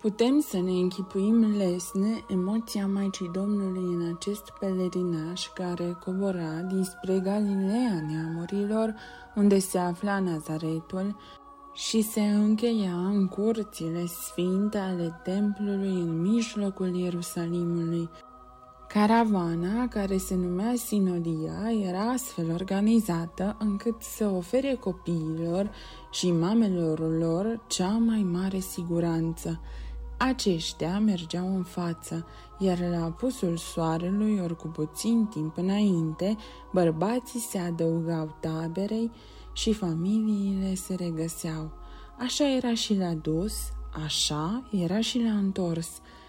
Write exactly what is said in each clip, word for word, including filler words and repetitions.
Putem să ne închipuim lesne emoția Maicii Domnului în acest pelerinaj care cobora dinspre Galileea neamurilor, unde se afla Nazaretul, și se încheia în curțile sfinte ale templului în mijlocul Ierusalimului. Caravana, care se numea Sinodia, era astfel organizată încât să ofere copiilor și mamelor lor cea mai mare siguranță. Aceștia mergeau în față, iar la apusul soarelui, ori cu puțin timp înainte, bărbații se adăugau taberei și familiile se regăseau. Așa era și la dus, așa era și la întors.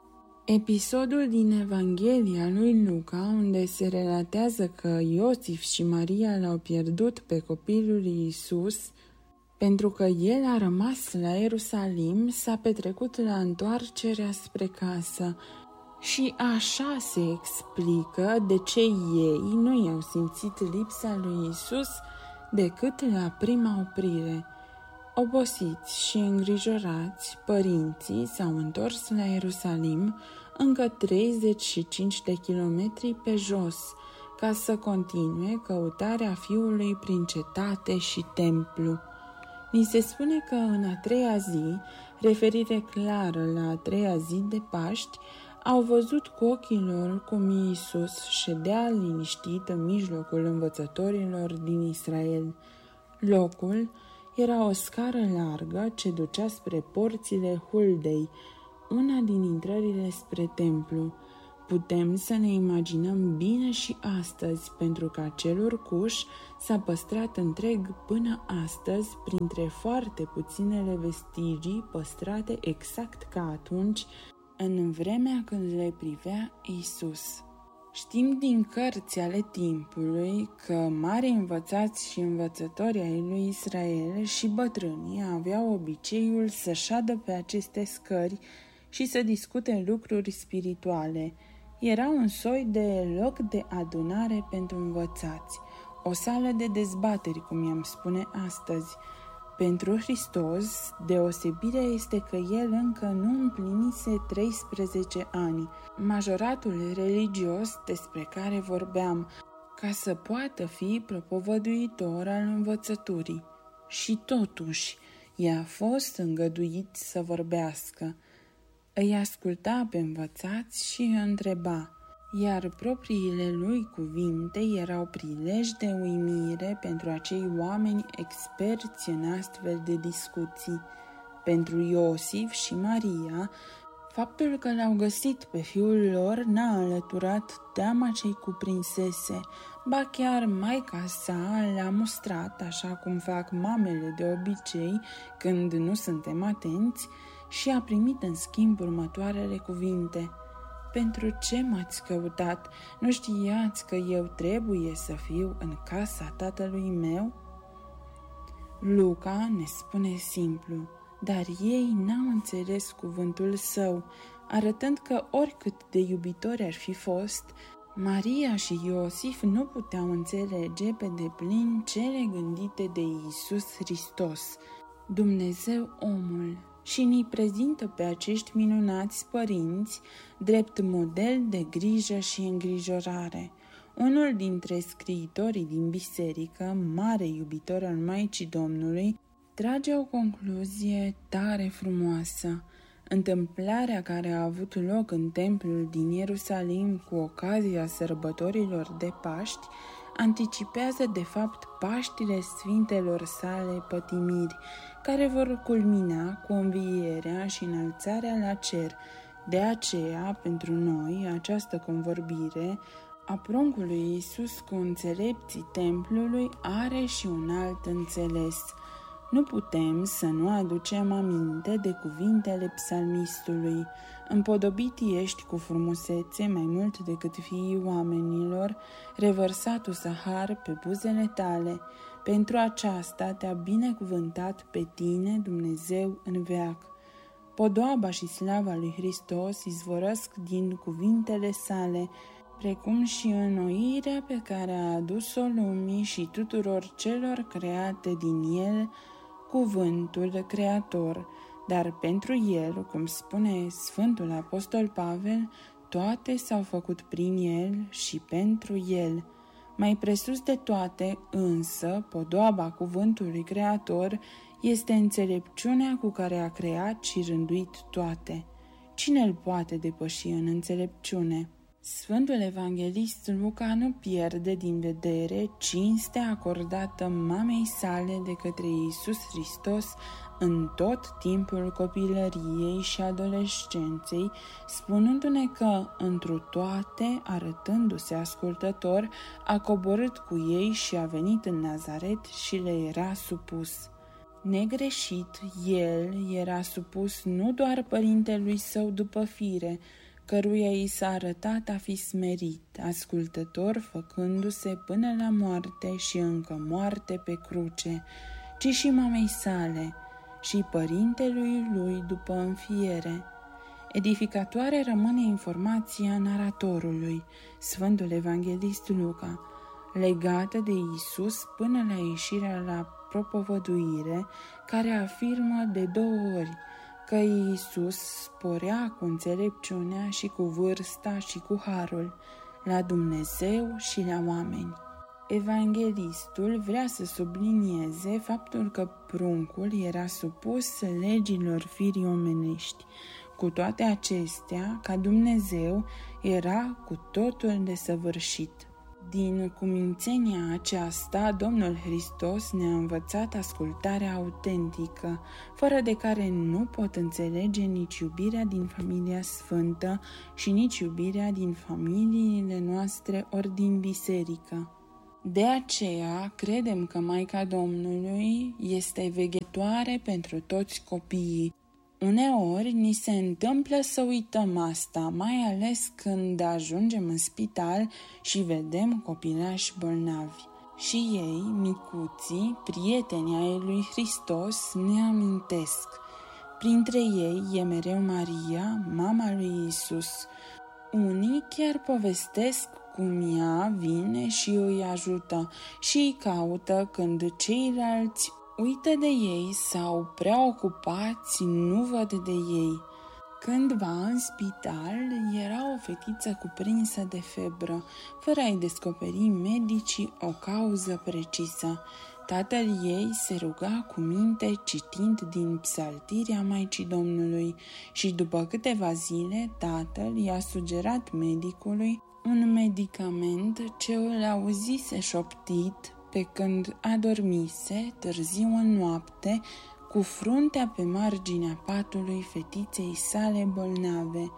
Episodul din Evanghelia lui Luca, unde se relatează că Iosif și Maria l-au pierdut pe copilul Iisus, pentru că el a rămas la Ierusalim, s-a petrecut la întoarcerea spre casă. Și așa se explică de ce ei nu i-au simțit lipsa lui Iisus decât la prima oprire. Obosiți și îngrijorați, părinții s-au întors la Ierusalim încă treizeci și cinci de kilometri pe jos, ca să continue căutarea fiului prin cetate și templu. Ni se spune că în a treia zi, referire clară la a treia zi de Paști, au văzut cu ochii lor cum Iisus ședea liniștit în mijlocul învățătorilor din Israel. Locul era o scară largă ce ducea spre porțile Huldei, una din intrările spre templu. Putem să ne imaginăm bine și astăzi, pentru că acel urcuș s-a păstrat întreg până astăzi printre foarte puținele vestigii păstrate exact ca atunci, în vremea când le privea Iisus. Știm din cărți ale timpului că mari învățați și învățători ai lui Israel și bătrânii aveau obiceiul să șadă pe aceste scări și să discute lucruri spirituale. Era un soi de loc de adunare pentru învățați, o sală de dezbateri, cum i-am spune astăzi. Pentru Hristos, deosebirea este că el încă nu împlinise treisprezece ani, majoratul religios despre care vorbeam, ca să poată fi propovăduitor al învățăturii. Și totuși, i-a fost îngăduit să vorbească. Îi asculta pe învățați și îi întreba, iar propriile lui cuvinte erau prilej de uimire pentru acei oameni experți în astfel de discuții. Pentru Iosif și Maria, faptul că l-au găsit pe fiul lor n-a alăturat teama ce-i cuprinsese, ba chiar maica sa le-a mustrat, așa cum fac mamele de obicei când nu suntem atenți, și a primit în schimb următoarele cuvinte. Pentru ce m-ați căutat? Nu știați că eu trebuie să fiu în casa tatălui meu? Luca ne spune simplu, dar ei n-au înțeles cuvântul său, arătând că oricât de iubitori ar fi fost, Maria și Iosif nu puteau înțelege pe deplin cele gândite de Iisus Hristos, Dumnezeu omul, și ni prezintă pe acești minunați părinți drept model de grijă și îngrijorare. Unul dintre scriitorii din biserică, mare iubitor al Maicii Domnului, trage o concluzie tare frumoasă. Întâmplarea care a avut loc în templul din Ierusalim cu ocazia sărbătorilor de Paști anticipează de fapt Paștile Sfintelor sale pătimiri, care vor culmina cu învierea și înălțarea la cer. De aceea, pentru noi, această convorbire a pruncului Iisus cu înțelepții templului are și un alt înțeles. Nu putem să nu aducem aminte de cuvintele psalmistului. Împodobit ești cu frumusețe mai mult decât fiii oamenilor, revărsatul sahar pe buzele tale. Pentru aceasta te-a binecuvântat pe tine Dumnezeu în veac. Podoaba și slava lui Hristos izvorăsc din cuvintele sale, precum și înnoirea pe care a adus-o lumii și tuturor celor create din el, cuvântul creator. dar pentru el, cum spune Sfântul Apostol Pavel, toate s-au făcut prin el și pentru el. Mai presus de toate, însă, podoaba cuvântului Creator este înțelepciunea cu care a creat și rânduit toate. Cine îl poate depăși în înțelepciune? Sfântul Evanghelist Luca nu pierde din vedere cinstea acordată mamei sale de către Iisus Hristos în tot timpul copilăriei și adolescenței, spunându-ne că, întru toate, arătându-se ascultător, a coborât cu ei și a venit în Nazaret și le era supus. Negreșit, el era supus nu doar părintelui său după fire, căruia i s-a arătat a fi smerit, ascultător, făcându-se până la moarte și încă moarte pe cruce, ci și mamei sale și părintelui lui după înfiere. Edificatoare rămâne informația naratorului, Sfântul Evanghelist Luca, legată de Iisus până la ieșirea la propovăduire, care afirmă de două ori că Iisus sporea cu înțelepciunea și cu vârsta și cu harul, la Dumnezeu și la oameni. Evanghelistul vrea să sublinieze faptul că pruncul era supus legilor firii omenești. Cu toate acestea, ca Dumnezeu, era cu totul desăvârșit. Din cumințenia aceasta, Domnul Hristos ne-a învățat ascultarea autentică, fără de care nu pot înțelege nici iubirea din familia sfântă și nici iubirea din familiile noastre ori din biserică. De aceea, credem că Maica Domnului este veghetoare pentru toți copiii. Uneori ni se întâmplă să uităm asta, mai ales când ajungem în spital și vedem copilași bolnavi. Și ei, micuții, prietenii ai lui Hristos, ne amintesc. Printre ei e mereu Maria, mama lui Iisus. Unii chiar povestesc cum ea vine și îi ajută și îi caută când ceilalți uită de ei sau prea ocupați nu văd de ei. Cândva în spital era o fetiță cuprinsă de febră, fără a-i descoperi medicii o cauză precisă. Tatăl ei se ruga cu minte citind din psaltirea Maicii Domnului și după câteva zile tatăl i-a sugerat medicului un medicament ce îl auzise șoptit pe când adormise, târziu în noapte, cu fruntea pe marginea patului fetiței sale bolnave.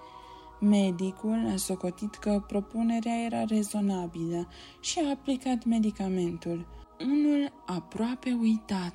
Medicul a socotit că propunerea era rezonabilă și a aplicat medicamentul, unul aproape uitat.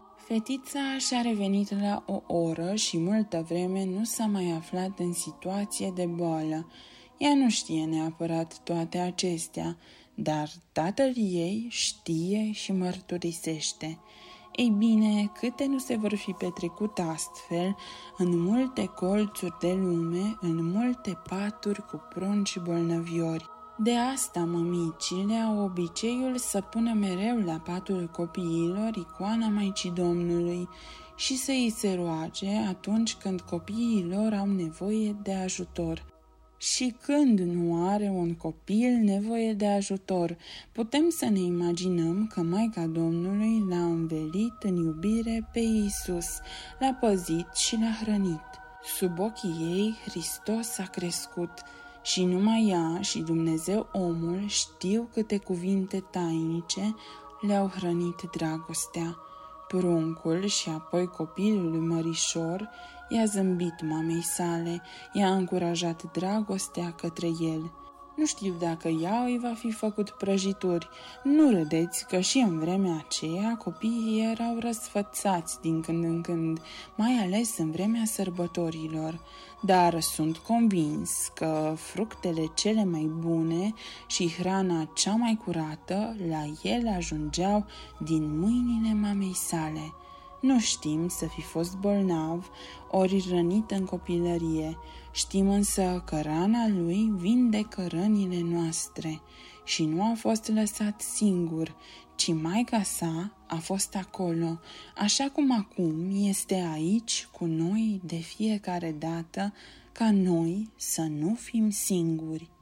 Fetița și-a revenit la o oră și multă vreme nu s-a mai aflat în situație de boală. Ea nu știe neapărat toate acestea, dar tatăl ei știe și mărturisește. Ei bine, câte nu se vor fi petrecut astfel în multe colțuri de lume, în multe paturi cu prunci bolnăviori. De asta mămicile au obiceiul să pună mereu la patul copiilor icoana Maicii Domnului și să îi se roage atunci când copiii lor au nevoie de ajutor. Și când nu are un copil nevoie de ajutor, putem să ne imaginăm că Maica Domnului l-a învelit în iubire pe Iisus, l-a păzit și l-a hrănit. Sub ochii ei, Hristos a crescut și numai ea și Dumnezeu omul știu câte cuvinte tainice le-au hrănit dragostea. Pruncul și apoi copilul mărișor i-a zâmbit mamei sale, i-a încurajat dragostea către el. Nu știu dacă ea îi va fi făcut prăjituri. Nu râdeți că și în vremea aceea copiii erau răsfățați din când în când, mai ales în vremea sărbătorilor. Dar sunt convins că fructele cele mai bune și hrana cea mai curată la el ajungeau din mâinile mamei sale. Nu știm să fi fost bolnav ori rănit în copilărie, știm însă că rana lui vindecă rănile noastre și nu a fost lăsat singur, ci maica sa, a fost acolo, așa cum acum este aici cu noi de fiecare dată, ca noi să nu fim singuri.